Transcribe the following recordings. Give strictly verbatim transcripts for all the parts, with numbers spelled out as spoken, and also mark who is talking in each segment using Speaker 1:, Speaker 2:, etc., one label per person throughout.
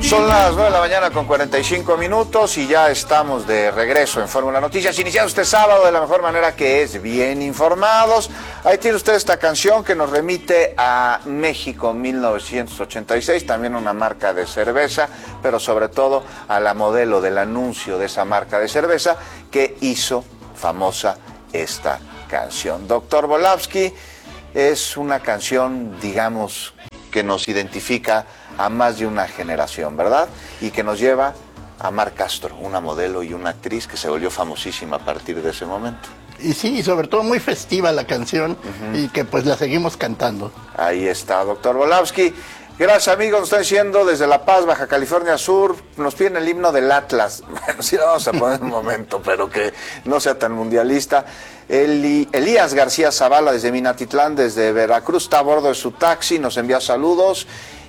Speaker 1: Son las nueve de la mañana con cuarenta y cinco minutos y ya estamos de regreso en Fórmula Noticias, iniciando este sábado de la mejor manera, que es bien informados. Ahí tiene usted esta canción que nos remite a México mil novecientos ochenta y seis, también una marca de cerveza, pero sobre todo a la modelo del anuncio de esa marca de cerveza que hizo famosa esta canción. Doctor Volavsky, es una canción, digamos, que nos identifica a más de una generación, ¿verdad? Y que nos lleva a Mar Castro, una modelo y una actriz que se volvió famosísima a partir de ese momento.
Speaker 2: Y sí, sobre todo muy festiva la canción, uh-huh. y que pues la seguimos cantando.
Speaker 1: Ahí está, doctor Volavsky. Gracias, amigos, nos están diciendo desde La Paz, Baja California Sur, nos piden el himno del Atlas. Bueno, sí lo vamos a poner un momento, pero que no sea tan mundialista. Eli, Elías García Zavala desde Minatitlán, desde Veracruz, está a bordo de su taxi, nos envía saludos.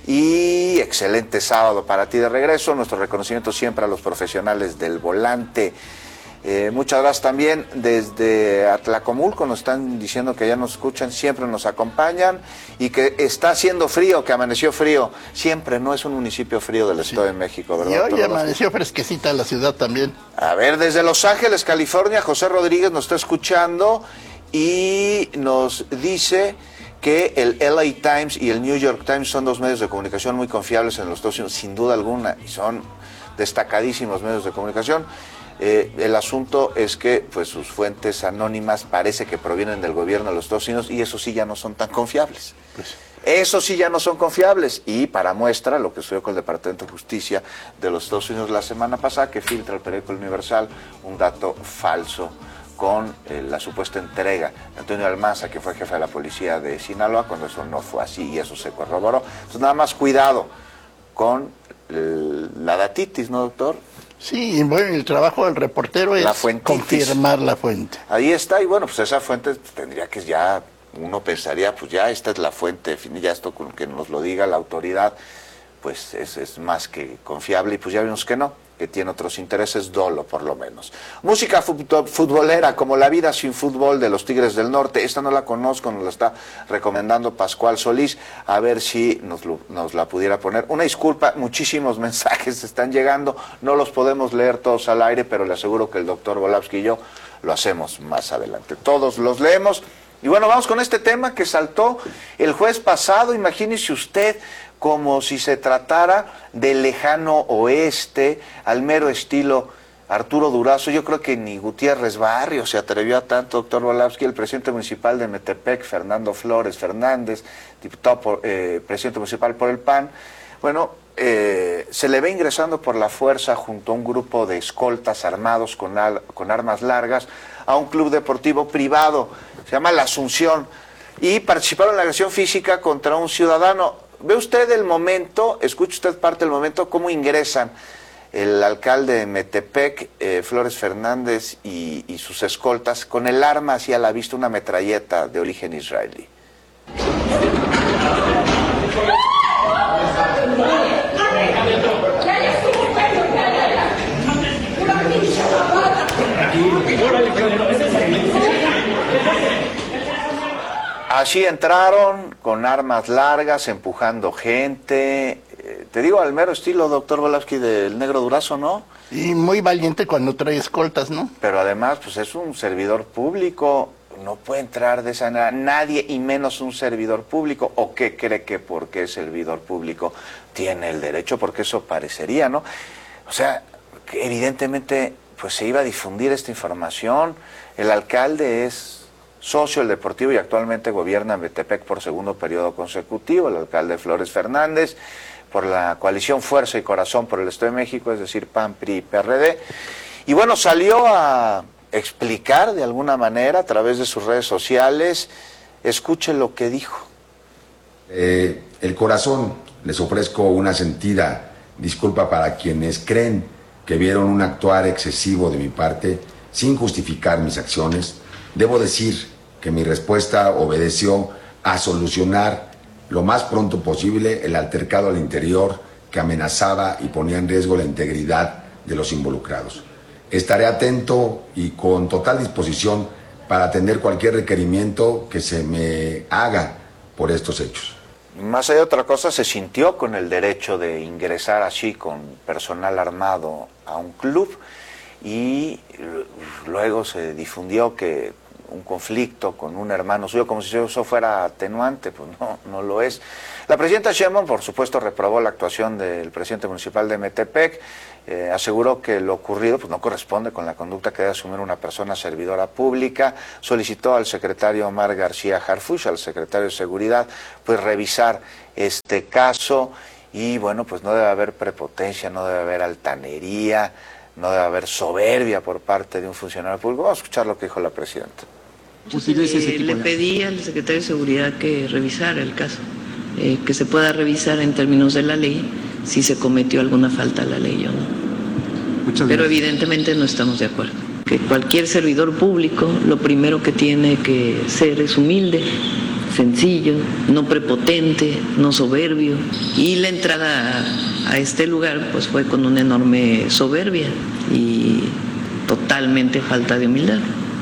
Speaker 1: Y excelente sábado para ti de regreso. Nuestro reconocimiento siempre a los profesionales del volante. Eh, muchas gracias también desde Atlacomulco, nos están diciendo que ya nos escuchan, siempre nos acompañan y que está haciendo frío, que amaneció frío. Siempre no es un municipio frío del Estado sí. de México, ¿verdad?
Speaker 2: Y hoy amaneció fresquecita la ciudad también.
Speaker 1: A ver, desde Los Ángeles, California, José Rodríguez nos está escuchando y nos dice que el L A Times y el New York Times son dos medios de comunicación muy confiables en los Estados Unidos, sin duda alguna, y son destacadísimos medios de comunicación. Eh, el asunto es que pues sus fuentes anónimas parece que provienen del gobierno de los Estados Unidos y eso sí ya no son tan confiables. Pues. Eso sí ya no son confiables. Y para muestra, lo que sucedió con el Departamento de Justicia de los Estados Unidos la semana pasada, que filtra el periódico Universal un dato falso con eh, la supuesta entrega de Antonio Almanza, que fue jefe de la policía de Sinaloa, cuando eso no fue así y eso se corroboró. Entonces nada más cuidado con el, la datitis, ¿no, doctor?
Speaker 2: Sí, y bueno, el trabajo del reportero es confirmar la fuente.
Speaker 1: Ahí está, y bueno, pues esa fuente tendría que ya, uno pensaría, pues ya esta es la fuente, ya esto con que nos lo diga la autoridad, pues es, es más que confiable, y pues ya vimos que no, que tiene otros intereses, dolo por lo menos. Música futbolera, como La vida sin fútbol de los Tigres del Norte, esta no la conozco, nos la está recomendando Pascual Solís, a ver si nos, lo, nos la pudiera poner. Una disculpa, muchísimos mensajes están llegando, no los podemos leer todos al aire, pero le aseguro que el doctor Volavsky y yo lo hacemos más adelante. Todos los leemos. Y bueno, vamos con este tema que saltó el jueves pasado, imagínese usted, como si se tratara del lejano oeste, al mero estilo Arturo Durazo. Yo creo que ni Gutiérrez Barrio se atrevió a tanto, doctor Volavsky. El presidente municipal de Metepec, Fernando Flores Fernández, diputado por, eh, presidente municipal por el P A N, bueno, eh, se le ve ingresando por la fuerza junto a un grupo de escoltas armados con, al, con armas largas a un club deportivo privado, se llama La Asunción, y participaron en la agresión física contra un ciudadano. Ve usted el momento, escuche usted parte del momento, cómo ingresan el alcalde de Metepec, eh, Flores Fernández, y, y sus escoltas, con el arma hacia la vista, una metralleta de origen israelí. Así entraron, con armas largas, empujando gente. Eh, te digo, al mero estilo, doctor Volavsky, del Negro Durazo, ¿no?
Speaker 2: Y muy valiente cuando trae escoltas, ¿no?
Speaker 1: Pero además, pues es un servidor público, no puede entrar de esa manera nadie, y menos un servidor público. ¿O qué cree que porque es servidor público tiene el derecho? Porque eso parecería, ¿no? O sea, que evidentemente, pues se iba a difundir esta información. El alcalde es socio del Deportivo y actualmente gobierna en Metepec por segundo periodo consecutivo, el alcalde Flores Fernández, por la coalición Fuerza y Corazón por el Estado de México, es decir, P A N, P R I y P R D. Y bueno, salió a explicar de alguna manera a través de sus redes sociales. Escuche lo que dijo.
Speaker 3: Eh, el corazón, les ofrezco una sentida disculpa para quienes creen que vieron un actuar excesivo de mi parte sin justificar mis acciones. Debo decir que mi respuesta obedeció a solucionar lo más pronto posible el altercado al interior que amenazaba y ponía en riesgo la integridad de los involucrados. Estaré atento y con total disposición para atender cualquier requerimiento que se me haga por estos hechos.
Speaker 1: más allá de otra cosa, se sintió con el derecho de ingresar así con personal armado a un club y luego se difundió que un conflicto con un hermano suyo, como si eso fuera atenuante, pues no, no lo es. La presidenta Sheinbaum, por supuesto, reprobó la actuación del presidente municipal de Metepec, eh, aseguró que lo ocurrido pues no corresponde con la conducta que debe asumir una persona servidora pública, solicitó al secretario Omar García Harfuch, al secretario de Seguridad, pues revisar este caso y bueno, pues no debe haber prepotencia, no debe haber altanería, no debe haber soberbia por parte de un funcionario público. Vamos a escuchar lo que dijo la presidenta.
Speaker 4: Eh, le pedí al secretario de Seguridad que revisara el caso, eh, que se pueda revisar en términos de la ley si se cometió alguna falta a la ley o no. Muchas Pero gracias. Evidentemente no estamos de acuerdo. Que cualquier servidor público lo primero que tiene que ser es humilde, sencillo, no prepotente, no soberbio. Y la entrada a, a este lugar pues fue con una enorme soberbia y totalmente falta de humildad.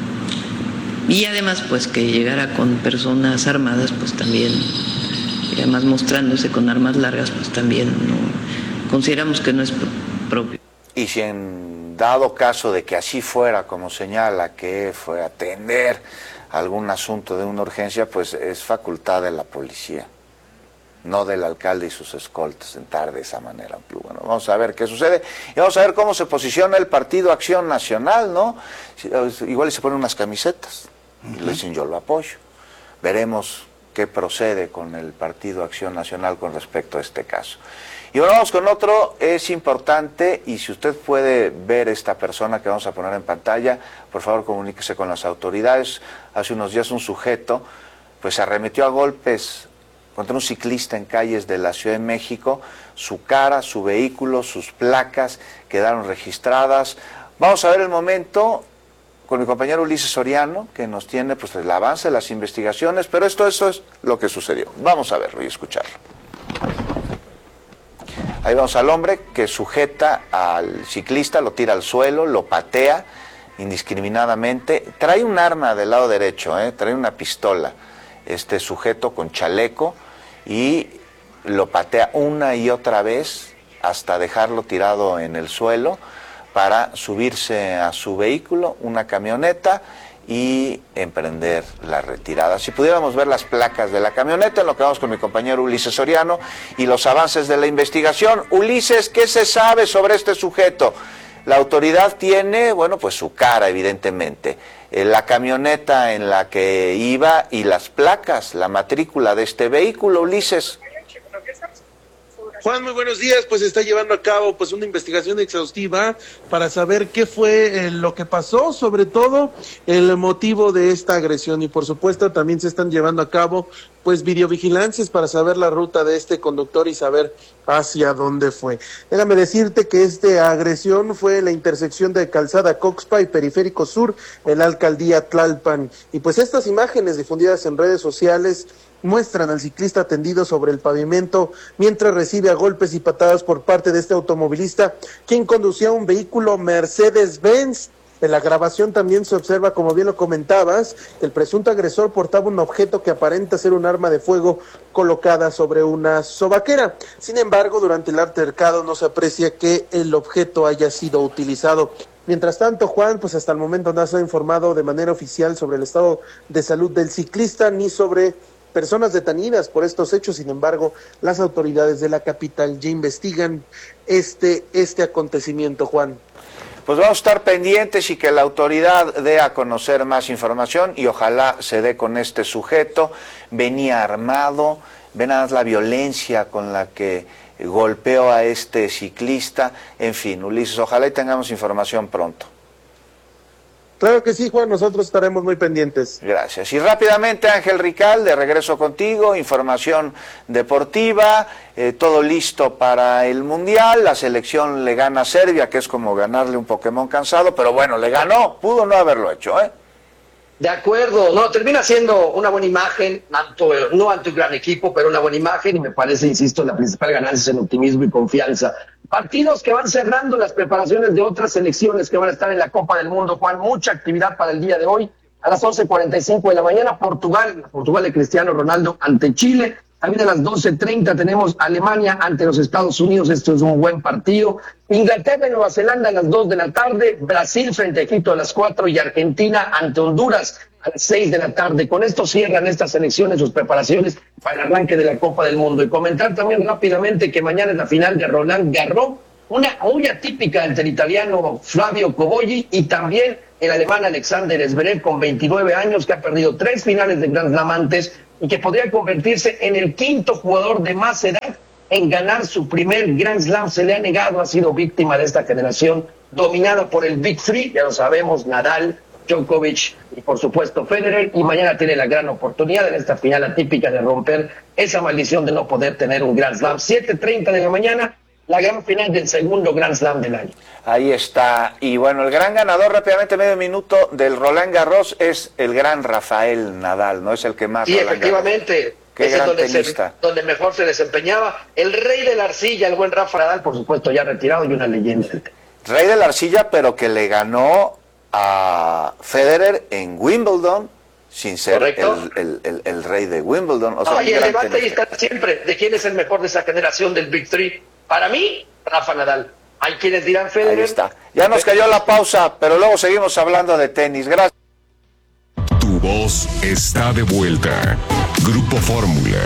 Speaker 4: Y además, pues que llegara con personas armadas, pues también, y además mostrándose con armas largas, pues también no, consideramos que no es propio.
Speaker 1: Y si en dado caso de que así fuera, como señala, que fue atender algún asunto de una urgencia, pues es facultad de la policía, no del alcalde y sus escoltas, entrar de esa manera. Bueno, vamos a ver qué sucede y vamos a ver cómo se posiciona el Partido Acción Nacional, ¿no? Igual se ponen unas camisetas. Y le dicen yo lo apoyo. Veremos qué procede con el Partido Acción Nacional con respecto a este caso. Y bueno, vamos con otro, es importante, y si usted puede ver esta persona que vamos a poner en pantalla, por favor comuníquese con las autoridades. Hace unos días un sujeto pues arremetió a golpes contra un ciclista en calles de la Ciudad de México. Su cara, su vehículo, sus placas quedaron registradas. Vamos a ver el momento con mi compañero Ulises Soriano, que nos tiene pues el avance de las investigaciones, pero esto, eso es lo que sucedió. Vamos a verlo y escucharlo. Ahí vamos al hombre que sujeta al ciclista, lo tira al suelo, lo patea indiscriminadamente. Trae un arma del lado derecho, ¿eh? Trae una pistola, este sujeto con chaleco, y lo patea una y otra vez hasta dejarlo tirado en el suelo, para subirse a su vehículo, una camioneta, y emprender la retirada. Si pudiéramos ver las placas de la camioneta, en lo que vamos con mi compañero Ulises Soriano y los avances de la investigación. Ulises, ¿qué se sabe sobre este sujeto? La autoridad tiene, bueno, pues su cara, evidentemente, eh, la camioneta en la que iba y las placas, la matrícula de este vehículo. Ulises.
Speaker 5: Juan, muy buenos días. Pues se está llevando a cabo pues una investigación exhaustiva para saber qué fue eh, lo que pasó, sobre todo el motivo de esta agresión, y por supuesto también se están llevando a cabo pues videovigilancias para saber la ruta de este conductor y saber hacia dónde fue. Déjame decirte que esta agresión fue en la intersección de Calzada Coxpa y Periférico Sur, en la alcaldía Tlalpan, y pues estas imágenes difundidas en redes sociales muestran al ciclista tendido sobre el pavimento mientras recibe a golpes y patadas por parte de este automovilista, quien conducía un vehículo Mercedes-Benz. En la grabación también se observa, como bien lo comentabas, que el presunto agresor portaba un objeto que aparenta ser un arma de fuego colocada sobre una sobaquera. Sin embargo, durante el altercado no se aprecia que el objeto haya sido utilizado. Mientras tanto, Juan, pues hasta el momento no se ha informado de manera oficial sobre el estado de salud del ciclista ni sobre personas detenidas por estos hechos. Sin embargo, las autoridades de la capital ya investigan este, este acontecimiento, Juan.
Speaker 1: Pues vamos a estar pendientes y que la autoridad dé a conocer más información y ojalá se dé con este sujeto. Venía armado, ven nada más la violencia con la que golpeó a este ciclista. En fin, Ulises, ojalá y tengamos información pronto.
Speaker 5: Claro que sí, Juan, nosotros estaremos muy pendientes.
Speaker 1: Gracias. Y rápidamente, Ángel Rical, de regreso contigo, información deportiva, eh, todo listo para el Mundial, la selección le gana a Serbia, que es como ganarle un Pokémon cansado, pero bueno, le ganó, pudo no haberlo hecho, ¿eh?
Speaker 6: De acuerdo, no, termina siendo una buena imagen, tanto, no ante un gran equipo, pero una buena imagen, y me parece, insisto, la principal ganancia es en optimismo y confianza. Partidos que van cerrando las preparaciones de otras selecciones que van a estar en la Copa del Mundo, Juan, mucha actividad para el día de hoy. A las once cuarenta y cinco de la mañana, Portugal, Portugal de Cristiano Ronaldo ante Chile. También a las doce treinta tenemos Alemania ante los Estados Unidos. Esto es un buen partido. Inglaterra y Nueva Zelanda a las dos de la tarde. Brasil frente a Egipto a las cuatro y Argentina ante Honduras a las seis de la tarde. Con esto cierran estas elecciones, sus preparaciones para el arranque de la Copa del Mundo. Y comentar también rápidamente que mañana es la final de Roland Garros, una muy atípica entre el italiano Flavio Cobolli y también el alemán Alexander Zverev, con veintinueve años, que ha perdido tres finales de Grand Slam antes y que podría convertirse en el quinto jugador de más edad en ganar su primer Grand Slam. Se le ha negado, ha sido víctima de esta generación dominada por el Big Three, ya lo sabemos, Nadal, Djokovic y por supuesto Federer, y mañana tiene la gran oportunidad en esta final atípica de romper esa maldición de no poder tener un Grand Slam. siete treinta de la mañana, la gran final del segundo Grand Slam del año.
Speaker 1: Ahí está. Y bueno, el gran ganador, rápidamente, medio minuto, del Roland Garros es el gran Rafael Nadal, ¿no? Es el que más...
Speaker 6: Sí, Roland efectivamente.
Speaker 1: Qué
Speaker 6: Ese
Speaker 1: gran
Speaker 6: es donde,
Speaker 1: tenista.
Speaker 6: se, donde mejor se desempeñaba. El rey de la arcilla, el buen Rafa Nadal, por supuesto, ya retirado y una leyenda.
Speaker 1: Rey de la arcilla, pero que le ganó a Federer en Wimbledon, sin ser el, el, el, el rey de Wimbledon. O sea,
Speaker 6: no, y el debate ahí está siempre de quién es el mejor de esa generación del Big Three. Para mí, Rafa Nadal. Hay quienes dirán Federer.
Speaker 1: Ahí está. Ya nos cayó la pausa, pero luego seguimos hablando de tenis. Gracias.
Speaker 7: Tu voz está de vuelta. Grupo Fórmula.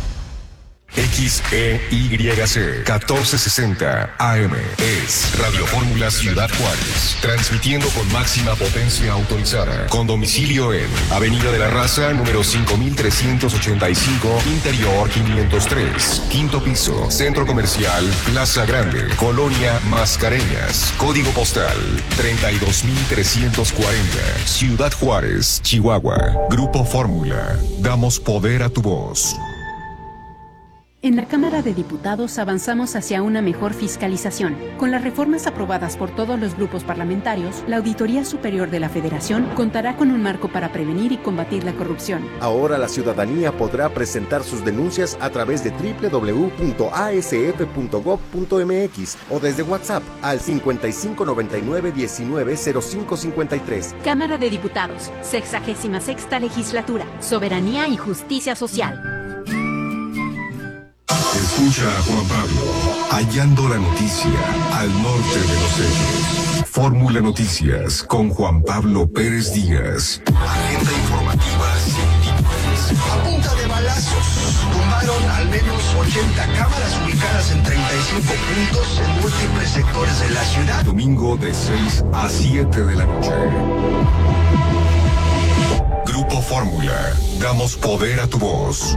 Speaker 7: X E Y C catorce sesenta A M es Radio Fórmula Ciudad Juárez, transmitiendo con máxima potencia autorizada, con domicilio en Avenida de la Raza número cinco mil trescientos ochenta y cinco, Interior quinientos tres, quinto piso, Centro Comercial Plaza Grande, Colonia Mascareñas, código postal treinta y dos mil trescientos cuarenta, Ciudad Juárez, Chihuahua. Grupo Fórmula, damos poder a tu voz.
Speaker 8: En la Cámara de Diputados avanzamos hacia una mejor fiscalización. Con las reformas aprobadas por todos los grupos parlamentarios, la Auditoría Superior de la Federación contará con un marco para prevenir y combatir la corrupción.
Speaker 9: Ahora la ciudadanía podrá presentar sus denuncias a través de doble u doble u doble u punto a s f punto gob punto m x o desde WhatsApp al cincuenta y cinco noventa y nueve diecinueve cero cinco cincuenta y tres.
Speaker 8: Cámara de Diputados, sexagésima sexta legislatura, soberanía y justicia social.
Speaker 7: Escucha a Juan Pablo, hallando la noticia al norte de los hechos. Fórmula Noticias con Juan Pablo Pérez Díaz. Agenda informativa sin límites.
Speaker 10: A punta de balazos, tumbaron al menos ochenta cámaras ubicadas en treinta y cinco puntos en múltiples sectores de la ciudad.
Speaker 7: Domingo de seis a siete de la noche. Grupo Fórmula, damos poder a tu voz.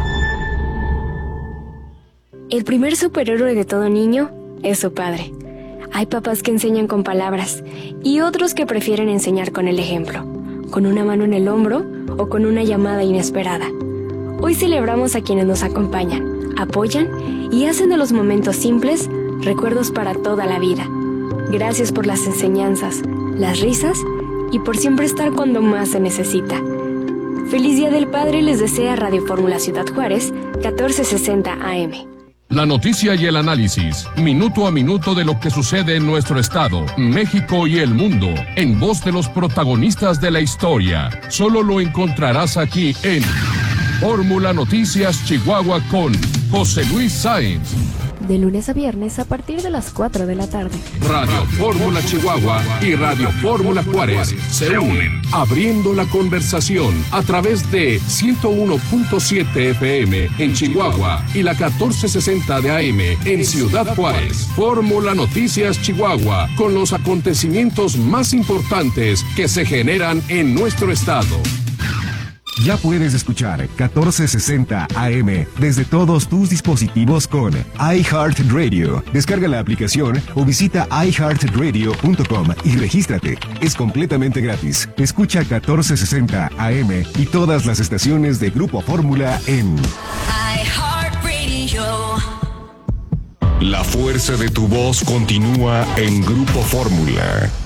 Speaker 11: El primer superhéroe de todo niño es su padre. Hay papás que enseñan con palabras y otros que prefieren enseñar con el ejemplo, con una mano en el hombro o con una llamada inesperada. Hoy celebramos a quienes nos acompañan, apoyan y hacen de los momentos simples recuerdos para toda la vida. Gracias por las enseñanzas, las risas y por siempre estar cuando más se necesita. Feliz Día del Padre les desea Radio Fórmula Ciudad Juárez, catorce sesenta A M.
Speaker 12: La noticia y el análisis, minuto a minuto de lo que sucede en nuestro estado, México y el mundo, en voz de los protagonistas de la historia. Solo lo encontrarás aquí en Fórmula Noticias Chihuahua con José Luis Sáenz.
Speaker 11: De lunes a viernes a partir de las cuatro de la tarde.
Speaker 12: Radio Fórmula Chihuahua y Radio Fórmula Juárez se unen, abriendo la conversación a través de ciento uno punto siete F M en Chihuahua y la catorce sesenta de A M en Ciudad Juárez. Fórmula Noticias Chihuahua, con los acontecimientos más importantes que se generan en nuestro estado.
Speaker 7: Ya puedes escuchar catorce sesenta A M desde todos tus dispositivos con iHeartRadio. Descarga la aplicación o visita i heart radio punto com y regístrate. Es completamente gratis. Escucha catorce sesenta A M y todas las estaciones de Grupo Fórmula en iHeartRadio. La fuerza de tu voz continúa en Grupo Fórmula.